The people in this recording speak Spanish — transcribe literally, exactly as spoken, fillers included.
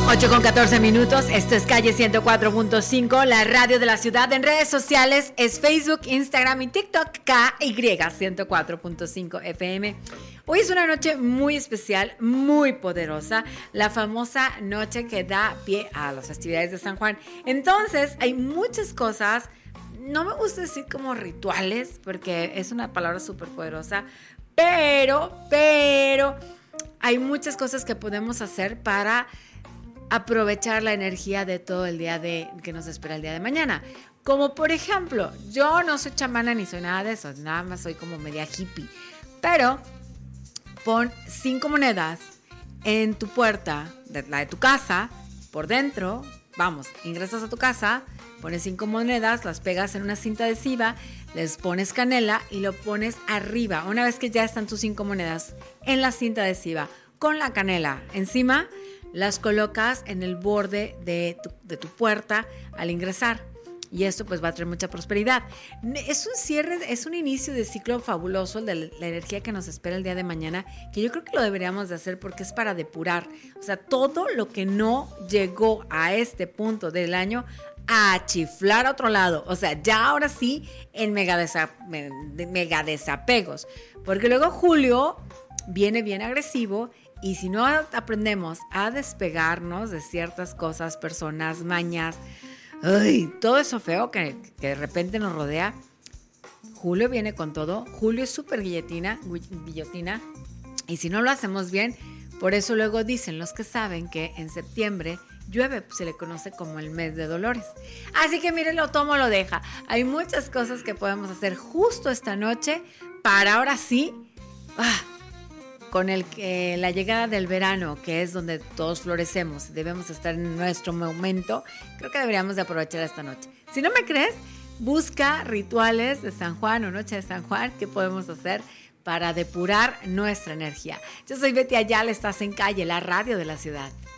ocho con catorce minutos, esto es Calle ciento cuatro punto cinco, la radio de la ciudad. En redes sociales es Facebook, Instagram y TikTok, K Y ciento cuatro punto cinco F M. Hoy es una noche muy especial, muy poderosa, la famosa noche que da pie a las festividades de San Juan. Entonces, hay muchas cosas, no me gusta decir como rituales, porque es una palabra súper poderosa, pero, pero, hay muchas cosas que podemos hacer para aprovechar la energía de todo el día de, que nos espera el día de mañana. Como por ejemplo, yo no soy chamana ni soy nada de eso, nada más soy como media hippie, pero pon cinco monedas en tu puerta, de, la de tu casa, por dentro, vamos, ingresas a tu casa, pones cinco monedas, las pegas en una cinta adhesiva, les pones canela y lo pones arriba. Una vez que ya están tus cinco monedas en la cinta adhesiva con la canela encima, las colocas en el borde de tu, de tu puerta al ingresar. Y esto pues va a traer mucha prosperidad. Es un cierre, es un inicio de ciclo fabuloso de la energía que nos espera el día de mañana, que yo creo que lo deberíamos de hacer porque es para depurar. O sea, todo lo que no llegó a este punto del año a chiflar a otro lado. O sea, ya ahora sí en mega, desa, mega desapegos. Porque luego julio viene bien agresivo. Y si no aprendemos a despegarnos de ciertas cosas, personas, mañas, ay, todo eso feo que, que de repente nos rodea, julio viene con todo. Julio es súper guillotina, guillotina. Y si no lo hacemos bien, por eso luego dicen los que saben que en septiembre llueve, se le conoce como el mes de dolores. Así que miren, lo tomo, lo deja. Hay muchas cosas que podemos hacer justo esta noche para ahora sí... Ah, con el, eh, la llegada del verano, que es donde todos florecemos, debemos estar en nuestro momento, creo que deberíamos de aprovechar esta noche. Si no me crees, busca rituales de San Juan o Noche de San Juan que podemos hacer para depurar nuestra energía. Yo soy Betty Ayala, estás en Calle, la radio de la ciudad.